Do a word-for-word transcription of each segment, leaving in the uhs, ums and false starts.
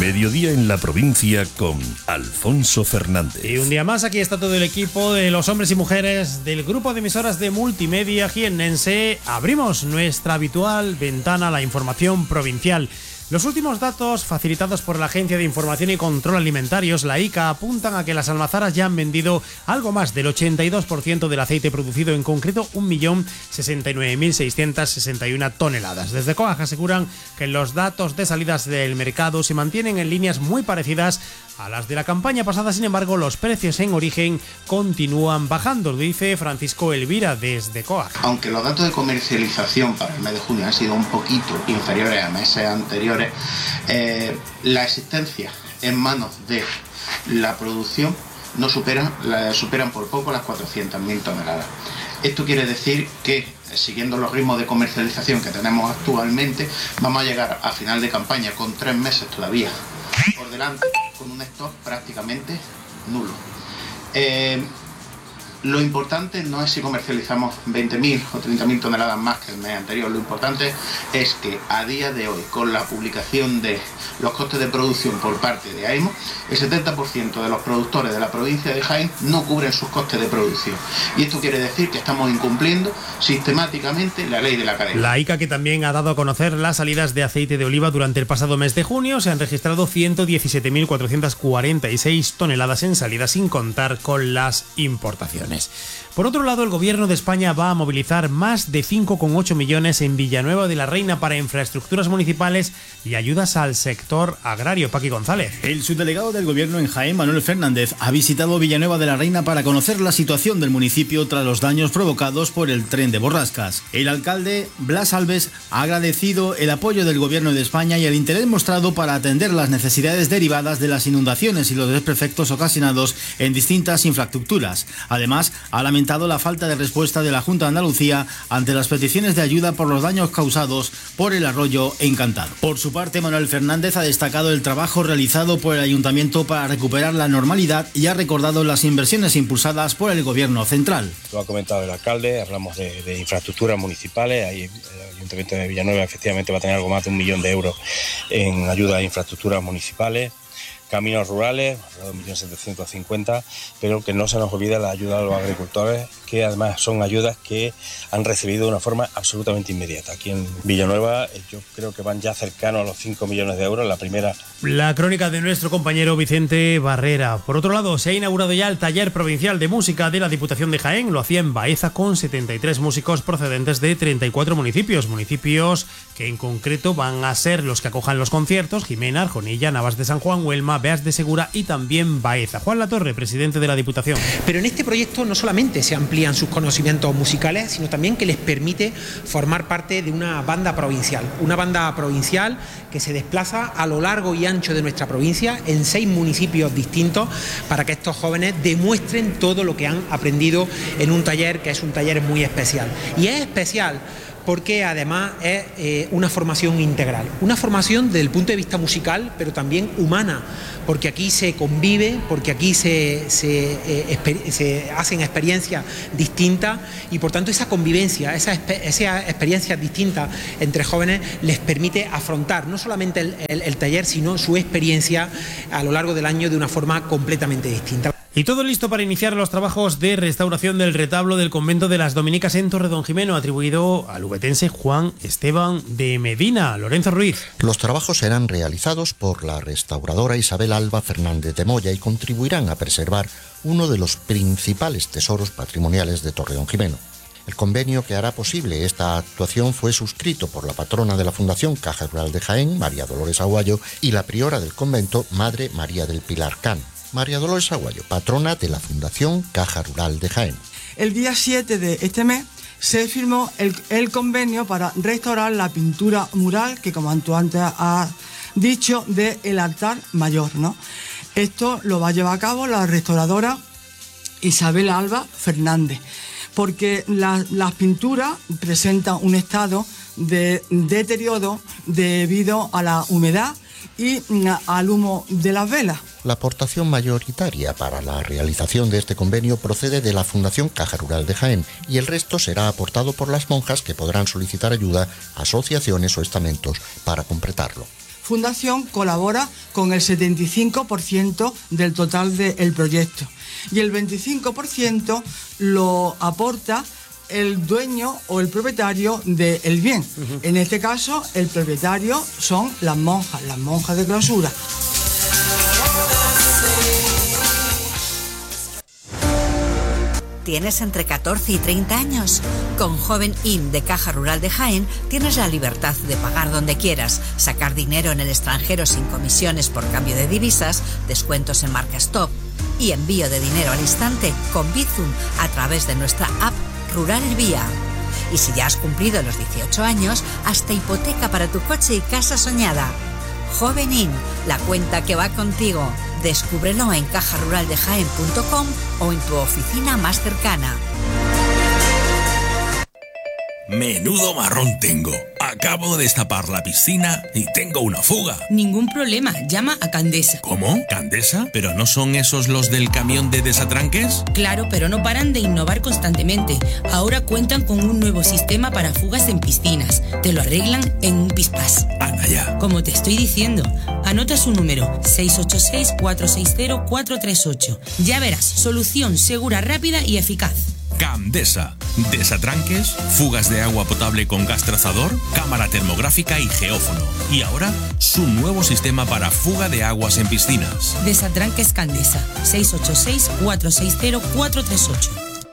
Mediodía en la provincia con Alfonso Fernández. Y un día más aquí está todo el equipo de los hombres y mujeres del grupo de emisoras de multimedia jiennense. Abrimos nuestra habitual ventana a la información provincial. Los últimos datos facilitados por la Agencia de Información y Control Alimentarios, la I C A, apuntan a que las almazaras ya han vendido algo más del ochenta y dos por ciento del aceite producido, en concreto un millón sesenta y nueve mil seiscientas sesenta y una toneladas. Desde COAG aseguran que los datos de salidas del mercado se mantienen en líneas muy parecidas a las de la campaña pasada. Sin embargo, los precios en origen continúan bajando, lo dice Francisco Elvira desde COAG. Aunque los datos de comercialización para el mes de junio han sido un poquito inferiores a meses anteriores, eh, la existencia en manos de la producción no superan, la, superan por poco las cuatrocientas mil toneladas. Esto quiere decir que, siguiendo los ritmos de comercialización que tenemos actualmente, vamos a llegar a final de campaña con tres meses todavía por delante, con un stock prácticamente nulo. Eh, lo importante no es si comercializamos veinte mil o treinta mil toneladas más que el mes anterior. Lo importante es que a día de hoy, con la publicación de los costes de producción por parte de AEMO, el setenta por ciento de los productores de la provincia de Jaén no cubren sus costes de producción. Y esto quiere decir que estamos incumpliendo sistemáticamente la ley de la cadena. La I C A, que también ha dado a conocer las salidas de aceite de oliva durante el pasado mes de junio, se han registrado ciento diecisiete mil cuatrocientas cuarenta y seis toneladas en salida, sin contar con las importaciones. Por otro lado, el Gobierno de España va a movilizar más de cinco coma ocho millones en Villanueva de la Reina para infraestructuras municipales y ayudas al sector agrario. Paqui González. El subdelegado del Gobierno en Jaén, Manuel Fernández, ha visitado Villanueva de la Reina para conocer la situación del municipio tras los daños provocados por el tren de borrascas. El alcalde, Blas Alves, ha agradecido el apoyo del Gobierno de España y el interés mostrado para atender las necesidades derivadas de las inundaciones y los desperfectos ocasionados en distintas infraestructuras. Además, ha lamentado la falta de respuesta de la Junta de Andalucía ante las peticiones de ayuda por los daños causados por el arroyo Encantado. Por su parte, Manuel Fernández ha destacado el trabajo realizado por el Ayuntamiento para recuperar la normalidad y ha recordado las inversiones impulsadas por el Gobierno central. Lo ha comentado el alcalde, hablamos de, de infraestructuras municipales. Ahí el Ayuntamiento de Villanueva efectivamente va a tener algo más de un millón de euros en ayuda a infraestructuras municipales. Caminos rurales, dos millones setecientos cincuenta, pero que no se nos olvide la ayuda a los agricultores, que además son ayudas que han recibido de una forma absolutamente inmediata. Aquí en Villanueva yo creo que van ya cercanos a los cinco millones de euros, la primera. La crónica de nuestro compañero Vicente Barrera. Por otro lado, se ha inaugurado ya el taller provincial de música de la Diputación de Jaén. Lo hacía en Baeza con setenta y tres músicos procedentes de treinta y cuatro municipios. Municipios que en concreto van a ser los que acojan los conciertos: Jimena, Arjonilla, Navas de San Juan, Huelma, Beas de Segura y también Baeza. Juan Latorre, presidente de la Diputación. Pero en este proyecto no solamente se amplían sus conocimientos musicales, sino también que les permite formar parte de una banda provincial. Una banda provincial que se desplaza a lo largo y ancho de nuestra provincia en seis municipios distintos para que estos jóvenes demuestren todo lo que han aprendido en un taller que es un taller muy especial. Y es especial porque además es eh, una formación integral, una formación desde el punto de vista musical, pero también humana, porque aquí se convive, porque aquí se, se, eh, exper- se hacen experiencias distintas y por tanto esa convivencia, esa, esa experiencia distinta entre jóvenes les permite afrontar no solamente el, el, el taller, sino su experiencia a lo largo del año de una forma completamente distinta. Y todo listo para iniciar los trabajos de restauración del retablo del convento de las Dominicas en Torredonjimeno, atribuido al ubetense Juan Esteban de Medina. Lorenzo Ruiz. Los trabajos serán realizados por la restauradora Isabel Alba Fernández de Moya y contribuirán a preservar uno de los principales tesoros patrimoniales de Torredonjimeno. El convenio que hará posible esta actuación fue suscrito por la patrona de la Fundación Caja Rural de Jaén, María Dolores Aguayo, y la priora del convento, Madre María del Pilar Can. María Dolores Aguayo, patrona de la Fundación Caja Rural de Jaén. El día siete de este mes se firmó el, el convenio para restaurar la pintura mural que, como tú antes has dicho, del altar mayor, ¿no? Esto lo va a llevar a cabo la restauradora Isabel Alba Fernández, porque la, las pinturas presentan un estado de deterioro debido a la humedad y al humo de las velas. La aportación mayoritaria para la realización de este convenio procede de la Fundación Caja Rural de Jaén y el resto será aportado por las monjas, que podrán solicitar ayuda a asociaciones o estamentos para completarlo. fundación colabora con el setenta y cinco por ciento del total del proyecto y el veinticinco por ciento lo aporta el dueño o el propietario del bien. Uh-huh. En este caso, el propietario son las monjas, las monjas de clausura. ¿Tienes entre catorce y treinta años? Con Joven In de Caja Rural de Jaén tienes la libertad de pagar donde quieras, sacar dinero en el extranjero sin comisiones por cambio de divisas, descuentos en marcas top y envío de dinero al instante con Bizum a través de nuestra app Rural El Vía. Y si ya has cumplido los dieciocho años, hasta hipoteca para tu coche y casa soñada. Joven In, la cuenta que va contigo. Descúbrelo en caja rural de jaén punto com o en tu oficina más cercana. Menudo marrón tengo. Acabo de destapar la piscina y tengo una fuga. Ningún problema, llama a Candesa. ¿Cómo? ¿Candesa? ¿Pero no son esos los del camión de desatranques? Claro, pero no paran de innovar constantemente. Ahora cuentan con un nuevo sistema para fugas en piscinas. Te lo arreglan en un pispás. Anda ya. Como te estoy diciendo, anota su número seis ocho seis, cuatro seis cero, cuatro tres ocho. Ya verás, solución segura, rápida y eficaz. Candesa. Desatranques, fugas de agua potable con gas trazador, cámara termográfica y geófono. Y ahora, su nuevo sistema para fuga de aguas en piscinas. Desatranques Candesa. seis ocho seis, cuatro seis cero, cuatro tres ocho.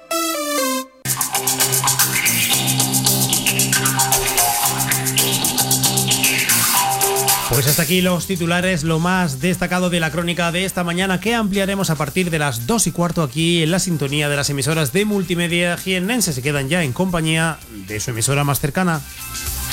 Pues hasta aquí los titulares, lo más destacado de la crónica de esta mañana, que ampliaremos a partir de las dos y cuarto aquí en la sintonía de las emisoras de Multimedia jiennense. Se quedan ya en compañía de su emisora más cercana.